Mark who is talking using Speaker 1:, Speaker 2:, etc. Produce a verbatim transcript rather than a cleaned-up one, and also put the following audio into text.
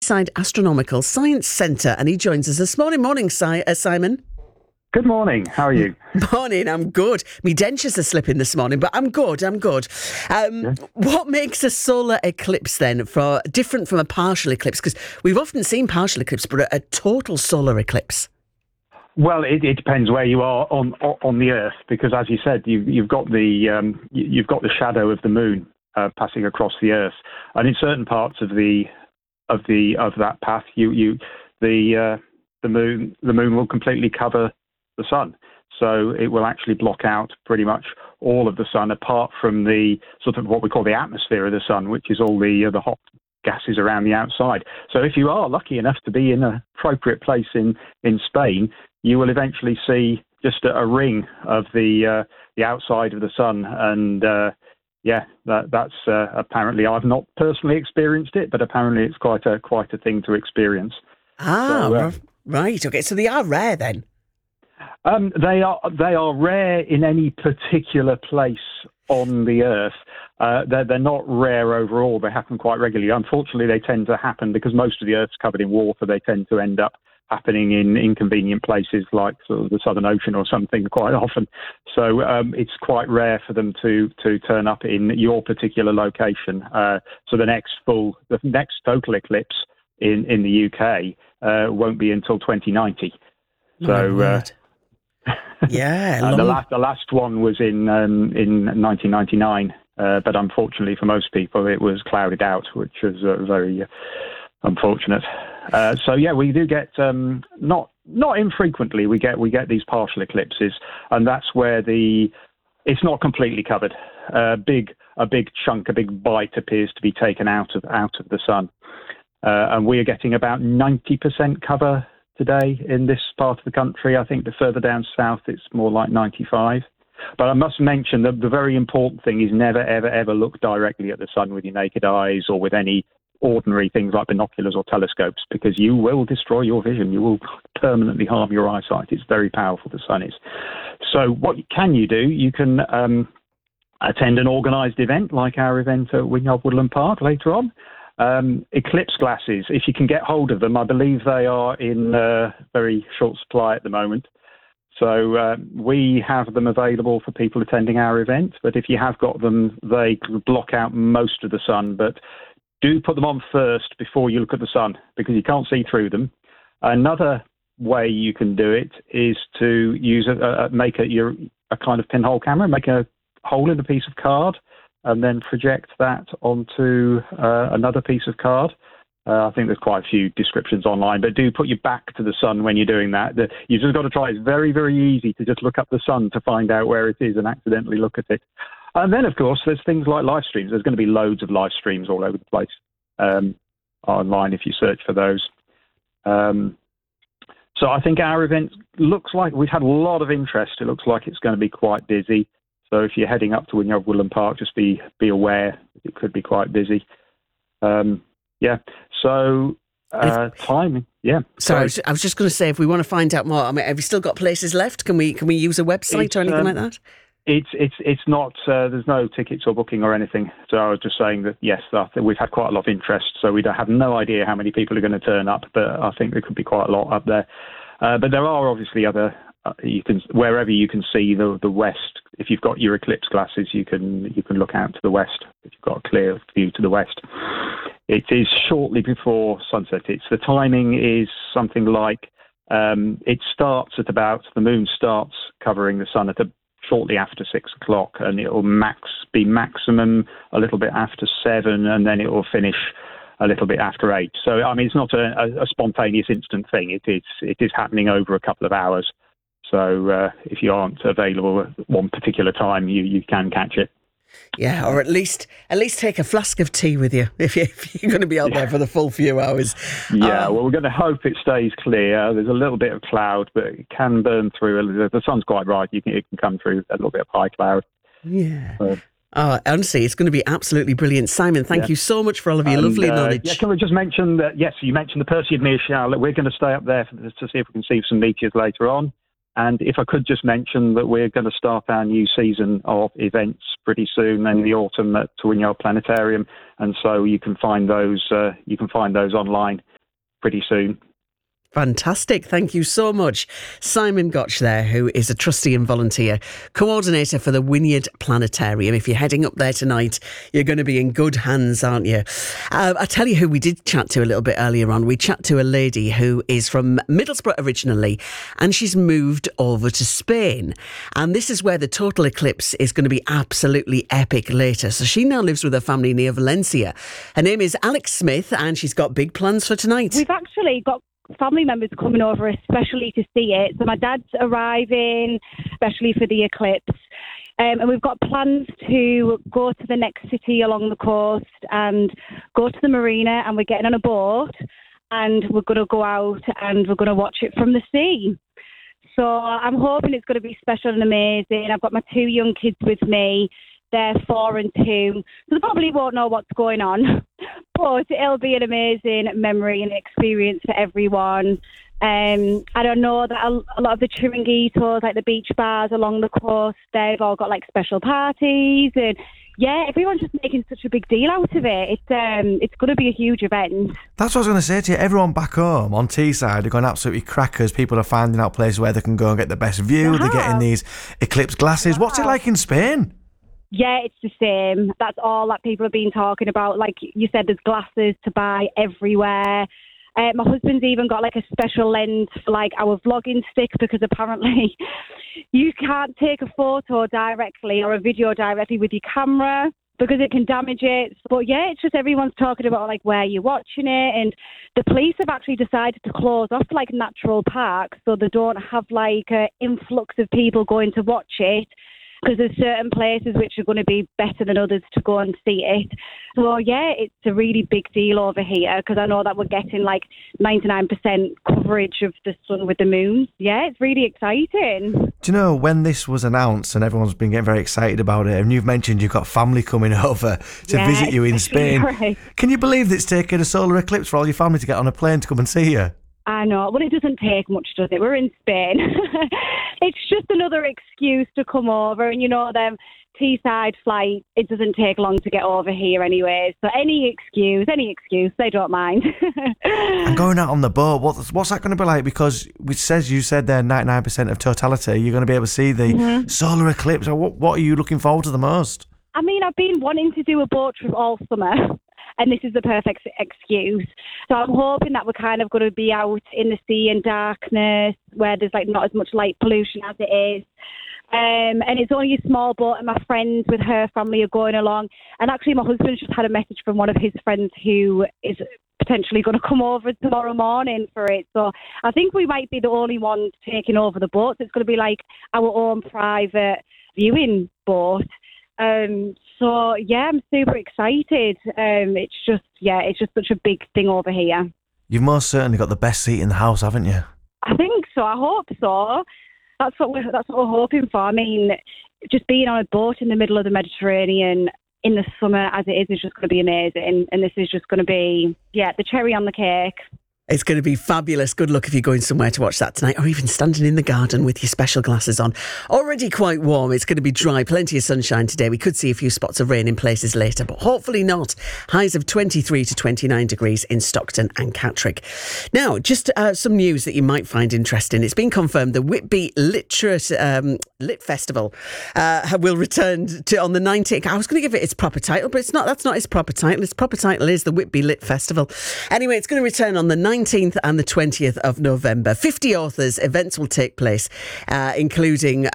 Speaker 1: Teesside Astronomical Science Centre, and he joins us this morning. Morning, si- uh, Simon.
Speaker 2: Good morning. How are you?
Speaker 1: Morning, I'm good. Me dentures are slipping this morning, but I'm good, I'm good. Um, yeah. What makes a solar eclipse then for different from a partial eclipse? Because we've often seen partial eclipse, but a, a total solar eclipse.
Speaker 2: Well, it, it depends where you are on on the Earth, because as you said, you, you've got the um, you've got the shadow of the moon uh, passing across the Earth, and in certain parts of the of the of that path, you you the uh, the moon the moon will completely cover the sun, so it will actually block out pretty much all of the sun, apart from the sort of what we call the atmosphere of the sun, which is all the uh, the hot gases around the outside. So if you are lucky enough to be in an appropriate place in in Spain, you will eventually see just a, a ring of the uh, the outside of the sun, and uh, yeah, that, that's uh, apparently, I've not personally experienced it, but apparently it's quite a quite a thing to experience.
Speaker 1: Ah,
Speaker 2: so, uh,
Speaker 1: right, okay, so they are rare then.
Speaker 2: Um, they are they are rare in any particular place on the Earth. Uh, they're, they're not rare overall. They happen quite regularly. Unfortunately, they tend to happen because most of the Earth's covered in water. They tend to end up happening in inconvenient places like sort of the Southern Ocean or something quite often. So um, it's quite rare for them to to turn up in your particular location. Uh, so the next full, the next total eclipse in, in the U K uh, won't be until twenty ninety. So. Uh,
Speaker 1: Yeah,
Speaker 2: uh, the last the last one was in um, in nineteen ninety-nine, uh, but unfortunately for most people, it was clouded out, which was uh, very uh, unfortunate. Uh, so yeah, we do get um, not not infrequently we get we get these partial eclipses, and that's where the it's not completely covered. Uh, big a big chunk, a big bite appears to be taken out of out of the sun, uh, and we are getting about ninety percent cover today in this part of the country. I think the further down south, it's more like ninety-five. But I must mention that the very important thing is never, ever, ever look directly at the sun with your naked eyes or with any ordinary things like binoculars or telescopes, because you will destroy your vision. You will permanently harm your eyesight. It's very powerful, the sun is. So what can you do? You can um, attend an organised event like our event at Wynyard Woodland Park later on. Um, eclipse glasses, if you can get hold of them, I believe they are in uh, very short supply at the moment. So uh, we have them available for people attending our event. But if you have got them, they block out most of the sun. But do put them on first before you look at the sun, because you can't see through them. Another way you can do it is to use a, a make a, your, a kind of pinhole camera, make a hole in a piece of card, and then project that onto uh, another piece of card. Uh, I think there's quite a few descriptions online, but do put your back to the sun when you're doing that. The, you've just got to try. It's very, very easy to just look up the sun to find out where it is and accidentally look at it. And then, of course, there's things like live streams. There's going to be loads of live streams all over the place um, online if you search for those. Um, so I think our event looks like we've had a lot of interest. It looks like it's going to be quite busy. So if you're heading up to Wynyard Woodland Park, just be be aware it could be quite busy. Um, yeah. So uh, timing. Yeah.
Speaker 1: Sorry, I was, I was just going to say, if we want to find out more, I mean, have you still got places left? Can we can we use a website
Speaker 2: it's,
Speaker 1: or anything
Speaker 2: um,
Speaker 1: like that?
Speaker 2: It's it's it's not. Uh, there's no tickets or booking or anything. So I was just saying that yes, that we've had quite a lot of interest. So we don't have no idea how many people are going to turn up, but I think there could be quite a lot up there. Uh, but there are obviously other. Uh, you can wherever you can see the the west. If you've got your eclipse glasses, you can you can look out to the west. If you've got a clear view to the west, it is shortly before sunset. It's the timing is something like um, it starts at about the moon starts covering the sun at a, shortly after six o'clock, and it will max be maximum a little bit after seven, and then it will finish a little bit after eight. So I mean, it's not a, a, a spontaneous instant thing. It is it is happening over a couple of hours. So uh, if you aren't available at one particular time, you, you can catch it.
Speaker 1: Yeah, or at least at least take a flask of tea with you if, you, if you're going to be out yeah. there for the full few hours.
Speaker 2: Yeah,
Speaker 1: um,
Speaker 2: well, we're going to hope it stays clear. There's a little bit of cloud, but it can burn through. The sun's quite bright. You can, it can come through a little bit of high cloud.
Speaker 1: Yeah. So, Oh, honestly, it's going to be absolutely brilliant. Simon, thank yeah. you so much for all of your and, lovely uh, knowledge.
Speaker 2: Yeah, can we just mention that, yes, you mentioned the Perseid Meteor. We're going to stay up there for, to see if we can see some meteors later on. And if I could just mention that we're going to start our new season of events pretty soon in the autumn at Wynyard Planetarium, and so you can find those uh, you can find those online pretty soon.
Speaker 1: Fantastic. Thank you so much. Simon Gotch there, who is a trustee and volunteer coordinator for the Wynyard Planetarium. If you're heading up there tonight, you're going to be in good hands, aren't you? Uh, I tell you who we did chat to a little bit earlier on. We chat to a lady who is from Middlesbrough originally, and she's moved over to Spain. And this is where the total eclipse is going to be absolutely epic later. So she now lives with her family near Valencia. Her name is Alex Smith, and she's got big plans for tonight.
Speaker 3: We've actually got family members coming over especially to see it. So my dad's arriving especially for the eclipse. Um, and we've got plans to go to the next city along the coast and go to the marina, and we're getting on a boat and we're going to go out and we're going to watch it from the sea. So I'm hoping it's going to be special and amazing. I've got my two young kids with me. They're four and two, so they probably won't know what's going on. But it'll be an amazing memory and experience for everyone. Um, I don't know that a, a lot of the chiringuitos, like the beach bars along the coast, they've all got like special parties, and yeah, everyone's just making such a big deal out of it. It's um, it's going to be a huge event.
Speaker 4: That's what I was going to say to you. Everyone back home on Teesside are going absolutely crackers. People are finding out places where they can go and get the best view. They're getting these eclipse glasses. What's it like in Spain?
Speaker 3: Yeah, it's the same. That's all that people have been talking about. Like you said, there's glasses to buy everywhere. Uh, my husband's even got like a special lens for like our vlogging stick, because apparently you can't take a photo directly or a video directly with your camera because it can damage it. But yeah, it's just everyone's talking about like where you're watching it, and the police have actually decided to close off like natural parks so they don't have like an influx of people going to watch it, because there's certain places which are going to be better than others to go and see it. So, yeah, it's a really big deal over here, because I know that we're getting like ninety-nine percent coverage of the sun with the moon. Yeah, it's really exciting.
Speaker 4: Do you know, when this was announced and everyone's been getting very excited about it, and you've mentioned you've got family coming over to
Speaker 3: yeah,
Speaker 4: visit you in Spain.
Speaker 3: Right.
Speaker 4: Can you believe that it's taken a solar eclipse for all your family to get on a plane to come and see you?
Speaker 3: I know. Well, it doesn't take much, does it? We're in Spain. It's just another excuse to come over. And, you know, them Teesside flight, it doesn't take long to get over here anyway. So any excuse, any excuse, they don't mind.
Speaker 4: And going out on the boat, what's, what's that going to be like? Because it says, you said there, ninety-nine percent of totality, you're going to be able to see the mm-hmm. solar eclipse. What, what are you looking forward to the most?
Speaker 3: I mean, I've been wanting to do a boat trip all summer, and this is the perfect excuse. So I'm hoping that we're kind of going to be out in the sea in darkness, where there's like not as much light pollution as it is. Um, and it's only a small boat, and my friends with her family are going along. And actually, my husband's just had a message from one of his friends who is potentially going to come over tomorrow morning for it. So I think we might be the only ones taking over the boat. So it's going to be like our own private viewing boat. Um, so yeah, I'm super excited. Um, it's just, yeah, it's just such a big thing over here.
Speaker 4: You've most certainly got the best seat in the house, haven't you?
Speaker 3: I think so. I hope so. That's what we're, that's what we're hoping for. I mean, just being on a boat in the middle of the Mediterranean in the summer as it is is just going to be amazing. And this is just going to be, yeah, the cherry on the cake.
Speaker 1: It's going to be fabulous. Good luck if you're going somewhere to watch that tonight, or even standing in the garden with your special glasses on. Already quite warm. It's going to be dry. Plenty of sunshine today. We could see a few spots of rain in places later, but hopefully not. Highs of twenty-three to twenty-nine degrees in Stockton and Catterick. Now, just uh, some news that you might find interesting. It's been confirmed the Whitby Literate um, Lit Festival uh, will return to on the nineteenth. I was going to give it its proper title, but it's not. That's not its proper title. Its proper title is the Whitby Lit Festival. Anyway, it's going to return on the nineteenth and the twentieth of November. fifty authors, events will take place, uh, including